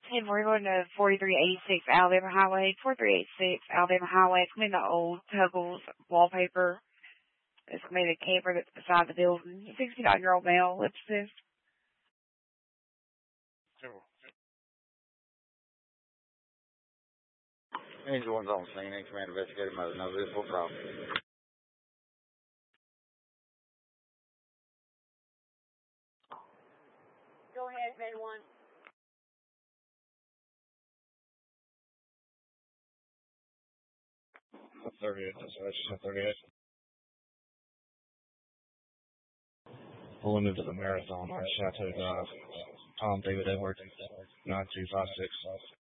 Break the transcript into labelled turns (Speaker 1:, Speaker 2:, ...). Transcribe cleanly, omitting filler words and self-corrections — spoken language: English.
Speaker 1: And we're going to 4386 Alabama Highway. 4386 Alabama Highway. It's going to be the old Tuggles wallpaper. It's going to be the camper that's beside the building. 69-year-old male lives this.
Speaker 2: Sure. Angel one's on scene. Command investigator mode. No visible problem.
Speaker 1: Go ahead, May 1.
Speaker 2: 38, that's 38. Pulling into the Marathon on Chateau Drive. Tom David Edwards, 9256.